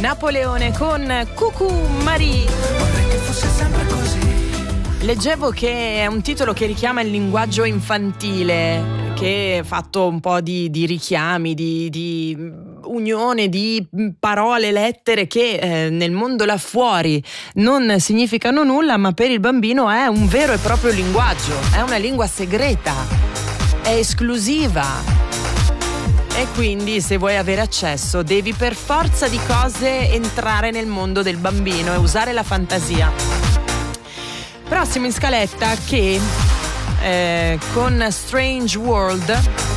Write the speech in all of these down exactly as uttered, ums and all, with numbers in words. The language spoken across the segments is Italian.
Napoleone con Cucù Marie. Vorrei che fosse sempre così. Leggevo che è un titolo che richiama il linguaggio infantile, che è fatto un po' di, di richiami, di, di unione di parole, lettere che eh, nel mondo là fuori non significano nulla, ma per il bambino è un vero e proprio linguaggio, è una lingua segreta, è esclusiva. E quindi se vuoi avere accesso devi per forza di cose entrare nel mondo del bambino e usare la fantasia. Prossimo in scaletta che eh, con Strange World,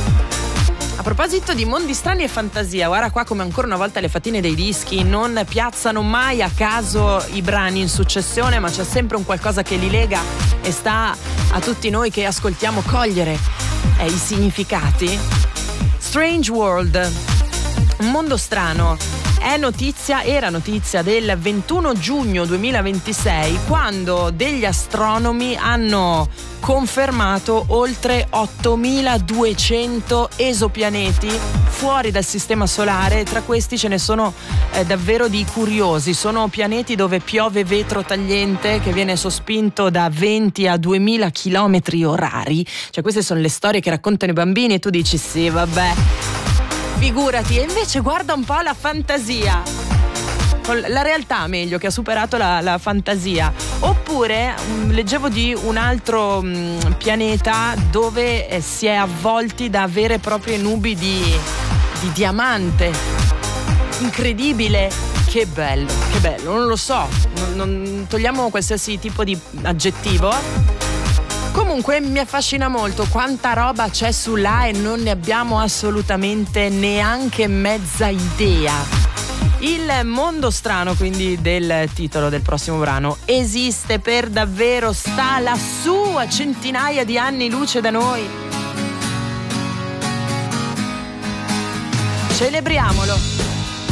a proposito di mondi strani e fantasia, guarda qua come ancora una volta le fatine dei dischi non piazzano mai a caso i brani in successione, ma c'è sempre un qualcosa che li lega e sta a tutti noi che ascoltiamo cogliere eh, i significati. Strange World, un mondo strano, è notizia, era notizia del ventuno giugno duemilaventisei, quando degli astronomi hanno confermato oltre ottomiladuecento esopianeti fuori dal sistema solare. Tra questi ce ne sono eh, davvero di curiosi, sono pianeti dove piove vetro tagliente che viene sospinto da venti a duemila chilometri orari. Cioè queste sono le storie che raccontano i bambini e tu dici sì vabbè, figurati. E invece guarda un po' la fantasia, la realtà meglio, che ha superato la, la fantasia. Oppure mh, leggevo di un altro mh, pianeta dove eh, si è avvolti da vere e proprie nubi di, di diamante. Incredibile, che bello, che bello, non lo so, non, non togliamo qualsiasi tipo di aggettivo. Comunque mi affascina molto quanta roba c'è su là e non ne abbiamo assolutamente neanche mezza idea. Il mondo strano, quindi, del titolo del prossimo brano esiste per davvero, sta lassù a centinaia di anni luce da noi. Celebriamolo.